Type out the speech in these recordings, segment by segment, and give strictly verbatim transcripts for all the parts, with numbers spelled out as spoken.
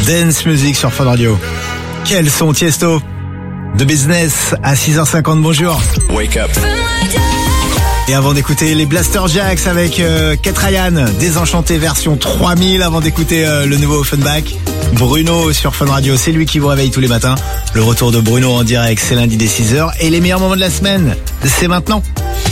Dance Music sur Fun Radio. Quel son, Tiesto. De Business à six heures cinquante, bonjour. Wake up. Et avant d'écouter les Blaster Jacks avec euh, Kate Ryan, Désenchanté version trois mille, avant d'écouter euh, le nouveau Offenbach, Bruno sur Fun Radio, c'est lui qui vous réveille tous les matins. Le retour de Bruno en direct, c'est lundi dès six heures. Et les meilleurs moments de la semaine, c'est maintenant.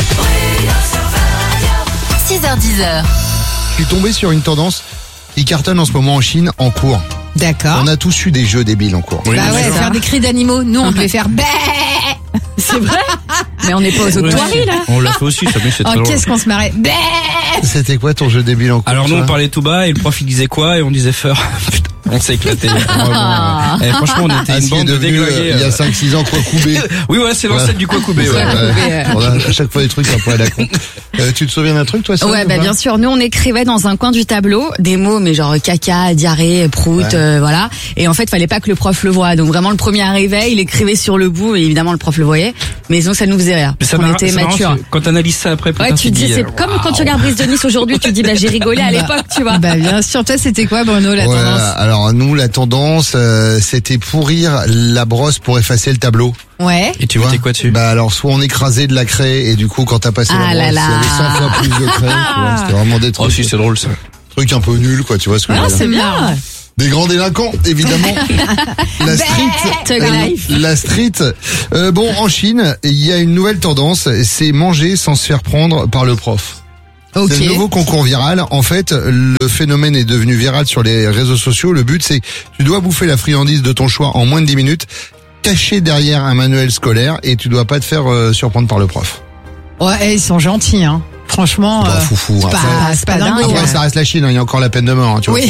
six heures dix. Je suis tombé sur une tendance qui cartonne en ce moment en Chine en cours. D'accord. On a tous eu des jeux débiles en cours. Bah ouais, faire des cris d'animaux. Nous, on devait faire bé. C'est vrai? Mais on n'est pas aux octoiries, là. On l'a fait aussi, ça c'est très Oh, drôle. qu'est-ce qu'on se marrait. Bé. C'était quoi ton jeu débile en cours? Alors nous toi on parlait tout bas et le prof il disait quoi et on disait feur. Putain, on s'est éclaté. Vraiment. Et franchement on était Ah, une ce qui est bande de devenu, déglingués. euh, il y a cinq six ans, quoi coubé. Oui ouais c'est l'ancêtre du quoi coubé. Ouais. Ouais. On a à chaque fois des trucs un peu à la con. Euh, tu te souviens d'un truc, toi, ça? Ouais, bah bien sûr. Nous, on écrivait dans un coin du tableau des mots, mais genre caca, diarrhée, prout, Ouais. euh, voilà. Et en fait, fallait pas que le prof le voie. Donc vraiment, le premier arrivait, il écrivait sur le bout, et évidemment, le prof le voyait. Mais sinon, ça nous faisait rire. Mais ça on marre- était c'est marrant, matures. c'est- quand t'analyses ça après, putain, Ouais, tu dis, dis, c'est euh, comme waouh. quand tu regardes Brise de Nice aujourd'hui, tu dis, bah j'ai rigolé à l'époque, tu vois. Bah bien sûr. Toi, c'était quoi, Bruno, la Ouais, tendance? alors nous, la tendance, euh, c'était pourrir la brosse pour effacer le tableau. Ouais. Et tu mettais quoi dessus? Bah alors, soit on écrasait de la craie, et du coup, quand t'as passé Ah la là brosse, il y là. avait cent fois plus de craie, tu vois. C'était vraiment des Oh trucs, si c'est drôle ça. trucs un peu nuls, quoi, tu vois ce que je Ah, veux dire. c'est bien. Des grands délinquants, évidemment. La street, Thug euh, life. la street. Euh, bon, en Chine, il y a une nouvelle tendance, c'est manger sans se faire prendre par le prof. Ok. C'est le nouveau concours viral. En fait, le phénomène est devenu viral sur les réseaux sociaux. Le but, c'est tu dois bouffer la friandise de ton choix en moins de dix minutes, caché derrière un manuel scolaire, et tu dois pas te faire euh, surprendre par le prof. Ouais, ils sont gentils, hein. Franchement. Bah, euh, foufou. c'est Après, pas, c'est pas dingue. après, hein. ça reste la Chine, hein, il y a encore la peine de mort, hein, tu vois. Oui.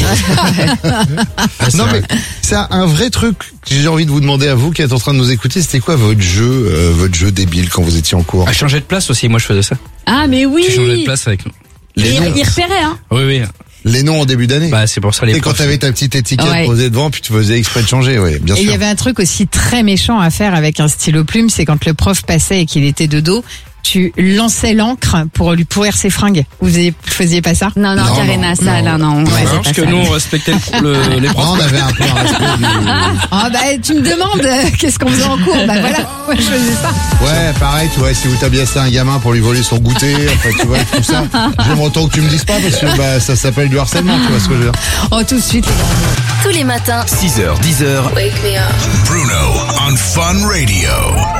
Non mais c'est un vrai truc que j'ai envie de vous demander à vous qui êtes en train de nous écouter. C'était quoi votre jeu, euh, votre jeu débile quand vous étiez en cours? À changer de place aussi, moi je faisais ça. Ah, mais oui. Tu changeais de place avec nous. Et Les il, noms, il repérait, hein. Oui oui. les noms en début d'année. Bah c'est pour ça les Et quand profs. t'avais ta petite étiquette Ouais. posée devant, puis tu faisais exprès de changer, oui, bien Et il sûr. y avait un truc aussi très méchant à faire avec un stylo plume, c'est quand le prof passait et qu'il était de dos, tu lançais l'encre pour lui pourrir ses fringues. Vous faisiez, vous faisiez pas ça? Non, non, Non, Karina, non, ça, non. là, non. Ouais, Ouais, c'est parce pas que ça. nous on respectait le, le- les Non, profs. on avait un peu un respect du... Ah bah tu me demandes euh, qu'est-ce qu'on faisait en cours. Bah voilà, moi je faisais ça. Ouais, pareil, tu vois, si vous tabiassez un gamin pour lui voler son goûter, enfin, tu vois, tout ça. J'aime autant que tu me dises pas, parce que bah, ça s'appelle du harcèlement, tu vois ce que je veux dire. Oh tout de suite. Tous les matins. six heures, dix heures. Wake me up. Bruno on Fun Radio.